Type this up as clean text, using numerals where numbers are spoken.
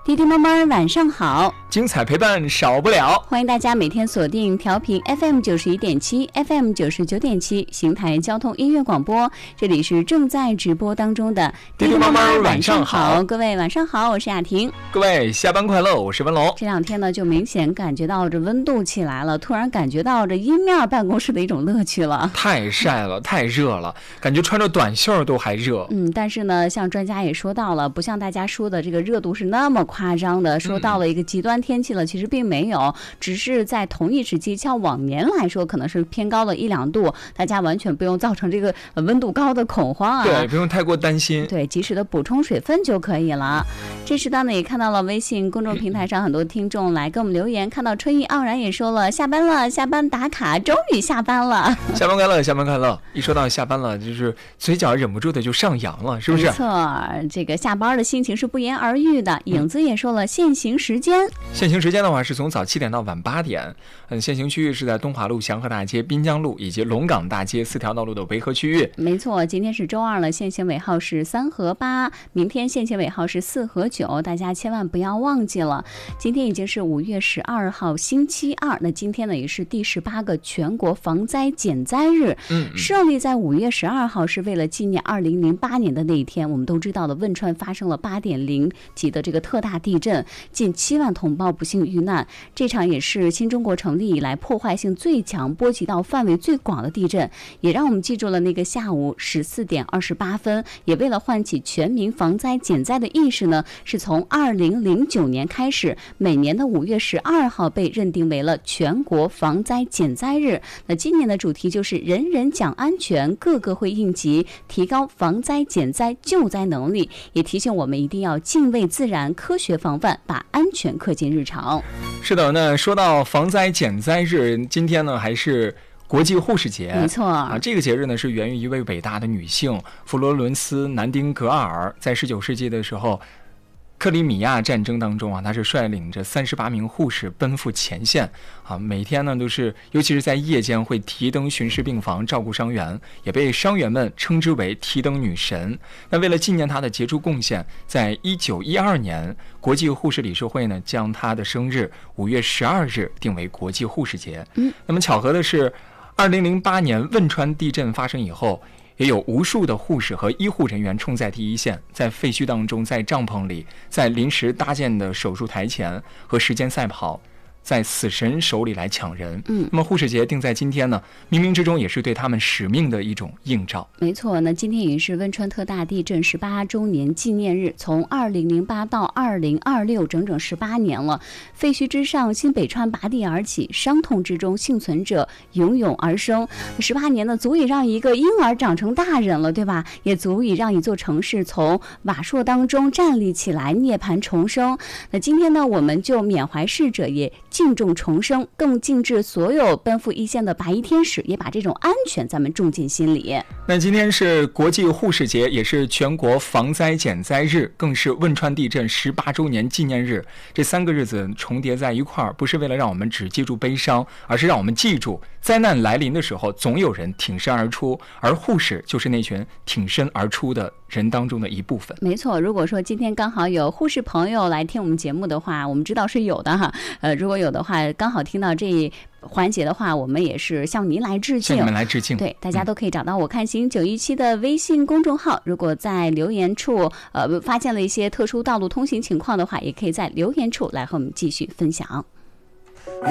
弟弟妹妹晚上好， 精彩陪伴少不了。 欢迎大家每天锁定调频 FM 91.7 FM 99.7邢台交通音乐广播，这里是正在直播当中的弟弟妹妹晚上好。 各位晚上好，我是雅婷。 各位下班快乐，我是文龙。 这两天呢，就明显感觉到这温度起来了，突然感觉到这阴面办公室的一种乐趣了。 太晒了，太热了，感觉穿着短袖都还热。 但是呢，像专家也说到了，不像大家说的这个热度是那么夸张的，说到了一个极端天气了，其实并没有，只是在同一时期，像往年来说，可能是偏高了1-2度，大家完全不用造成这个温度高的恐慌啊。 对，不用太过担心。 对，及时的补充水分就可以了。这时段呢，也看到了微信公众平台上很多听众来给我们留言，看到春意盎然也说了下班了，下班打卡，终于下班了。 下班快乐，下班快乐。一说到下班了，就是嘴角忍不住的就上扬了，是不是？ 没错，这个下班的心情是不言而喻的。影子也说了限行时间， 限行时间的话是从早7点到晚8点。限行区域是在东华路、祥和大街、滨江路以及龙岗大街4条道路的围合区域。 没错，今天是周二了，限行尾号是3和8，明天限行尾号是4和9，大家千万不要忘记了。今天已经是5月12号星期二，那今天呢也是第18个全国防灾减灾日。设立在5月12号是为了纪念2008年的那一天。我们都知道的，汶川发生了8.0级的这个特大地震，近7万同胞不幸遇难。这场也是新中国成立以来破坏性最强、波及到范围最广的地震，也让我们记住了那个下午14点28分。也为了唤起全民防灾减灾的意识呢，是从2009年开始，每年的5月12号被认定为了全国防灾减灾日。那今年的主题就是人人讲安全，个个会应急，提高防灾减灾救灾能力，也提醒我们一定要敬畏自然，科学防范，把安全刻进日常。 是的，那说到防灾减灾日，今天呢还是国际护士节。 没错这个节日呢是源于一位伟大的女性佛罗伦斯·南丁格尔。在19世纪的时候，克里米亚战争当中她是率领着38名护士奔赴前线每天呢都是，尤其是在夜间会提灯巡视病房，照顾伤员，也被伤员们称之为提灯女神。那为了纪念她的杰出贡献，在1912年，国际护士理事会呢将她的生日5月12日定为国际护士节。那么巧合的是，2008年汶川地震发生以后，也有无数的护士和医护人员冲在第一线，在废墟当中，在帐篷里，在临时搭建的手术台前和时间赛跑，在死神手里来抢人。那么护士节定在今天呢，冥冥之中也是对他们使命的一种映照。 没错，那今天也是汶川特大地震18周年纪念日，从2008到2026，整整18年了。废墟之上，新北川拔地而起，伤痛之中，幸存者涌涌而生。18年呢，足以让一个婴儿长成大人了，对吧？也足以让一座城市从瓦砾当中站立起来，涅槃重生。那今天呢，我们就缅怀逝者，也敬重重生，更敬致所有奔赴一线的白衣天使，也把这种安全咱们种进心里。 那今天是国际护士节，也是全国防灾减灾日，更是汶川地震18周年纪念日。这3个日子重叠在一块儿，不是为了让我们只记住悲伤，而是让我们记住灾难来临的时候，总有人挺身而出，而护士就是那群挺身而出的人当中的一部分。 没错，如果说今天刚好有护士朋友来听我们节目的话，我们知道是有的哈。如果有的话，刚好听到这一环节的话，我们也是向您来致敬， 向你们来致敬。 对，大家都可以找到我看行917的微信公众号，如果在留言处发现了一些特殊道路通行情况的话，也可以在留言处来和我们继续分享。